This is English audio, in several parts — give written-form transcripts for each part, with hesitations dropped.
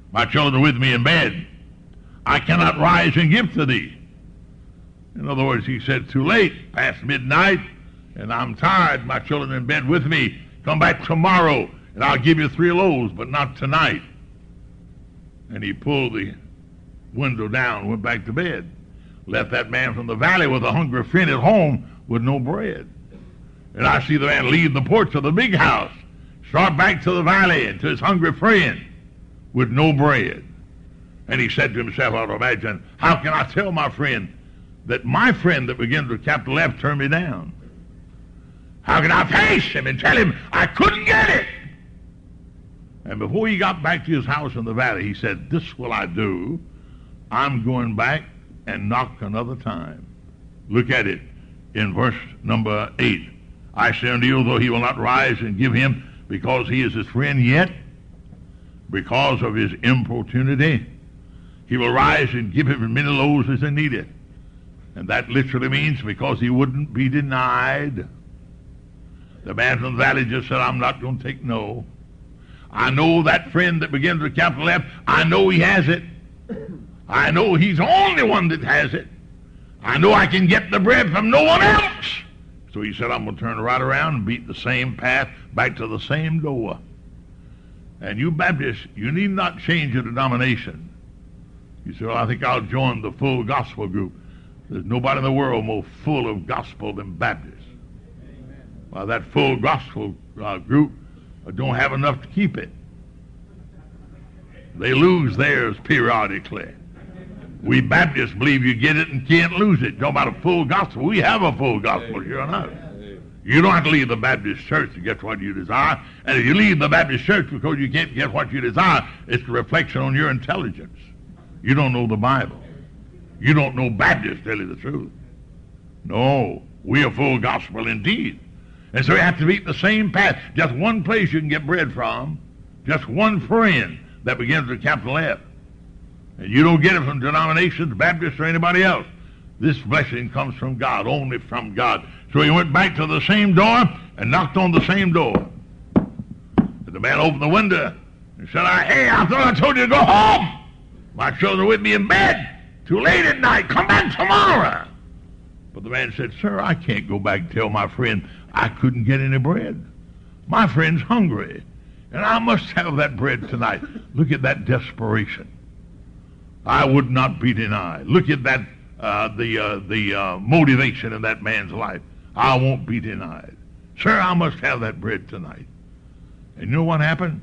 My children are with me in bed. I cannot rise and give to thee. In other words, he said, too late, past midnight, and I'm tired. My children are in bed with me. Come back tomorrow, and I'll give you 3 loaves, but not tonight. And he pulled the window down, went back to bed. Left that man from the valley with a hungry friend at home with no bread. And I see the man leave the porch of the big house, start back to the valley and to his hungry friend with no bread. And he said to himself, I would imagine, how can I tell my friend that my friend that begins with capital F turned me down? How can I face him and tell him I couldn't get it? And before he got back to his house in the valley, he said, this will I do. I'm going back and knock another time. Look at it in verse number 8. I say unto you, though he will not rise and give him because he is his friend, yet because of his importunity, he will rise and give him as many loaves as he needed. And that literally means because he wouldn't be denied. The man from the valley just said, I'm not going to take no. I know that friend that begins with capital F. I know he has it. I know he's the only one that has it. I know I can get the bread from no one else. So he said, I'm going to turn right around and beat the same path back to the same door. And you Baptists, you need not change your denomination. You say, well, I think I'll join the full gospel group. There's nobody in the world more full of gospel than Baptists. Well, that full gospel group don't have enough to keep it. They lose theirs periodically. We Baptists believe you get it and can't lose it. Talk about a full gospel. We have a full gospel here on earth. You don't have to leave the Baptist church to get what you desire. And if you leave the Baptist church because you can't get what you desire, it's a reflection on your intelligence. You don't know the Bible. You don't know Baptists, tell you the truth. No, we are full gospel indeed. And so you have to beat the same path. Just one place you can get bread from. Just one friend that begins with capital F. And you don't get it from denominations, Baptists, or anybody else. This blessing comes from God, only from God. So he went back to the same door and knocked on the same door. And the man opened the window and said, hey, I thought I told you to go home. My children are with me in bed. Too late at night. Come back tomorrow. But the man said, sir, I can't go back and tell my friend I couldn't get any bread. My friend's hungry, and I must have that bread tonight. Look at that desperation. I would not be denied. Look at that, the motivation in that man's life. I won't be denied. Sir, I must have that bread tonight. And you know what happened?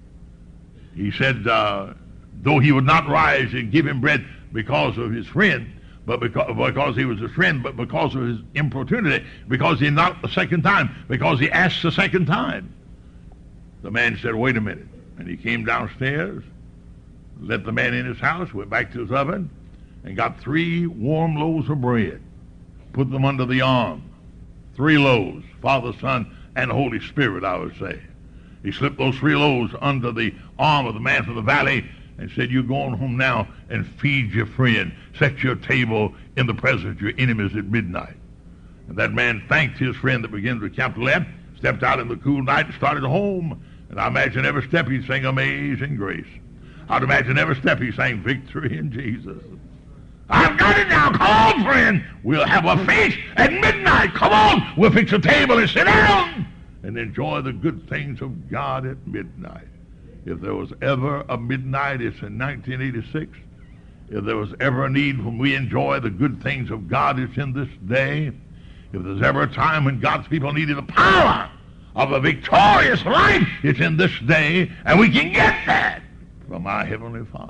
He said, though he would not rise and give him bread because of his friend, but because he was his friend, but because of his importunity, because he knocked the second time, because he asked the second time. The man said, wait a minute. And he came downstairs, let the man in his house, went back to his oven, and got 3 warm loaves of bread, put them under the arm. 3 loaves, Father, Son, and Holy Spirit, I would say. He slipped those 3 loaves under the arm of the man from the valley and said, you're going home now and feed your friend. Set your table in the presence of your enemies at midnight. And that man thanked his friend that begins with capital F, stepped out in the cool night and started home. And I imagine every step he'd sing Amazing Grace. I'd imagine every step he sang Victory in Jesus. I've got it now. Come on, friend. We'll have a feast at midnight. Come on. We'll fix a table and sit down and enjoy the good things of God at midnight. If there was ever a midnight, it's in 1986. If there was ever a need when we enjoy the good things of God, it's in this day. If there's ever a time when God's people needed the power of a victorious life, it's in this day, and we can get that from our Heavenly Father.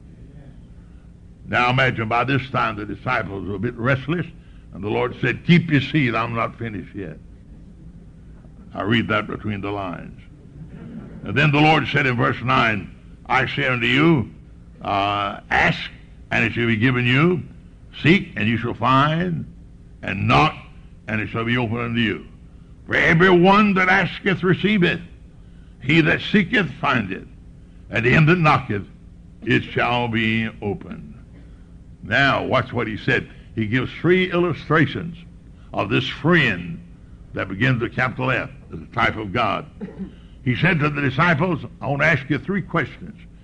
Now imagine by this time the disciples were a bit restless, and the Lord said, keep your seat, I'm not finished yet. I read that between the lines. And then the Lord said in verse 9, I say unto you, ask, and it shall be given you. Seek, and you shall find. And knock, and it shall be opened unto you. For every one that asketh receiveth. He that seeketh findeth. And to him that knocketh, it shall be opened. Now, watch what he said. He gives 3 illustrations of this friend that begins with capital F, as a type of God. He said to the disciples, I want to ask you 3 questions.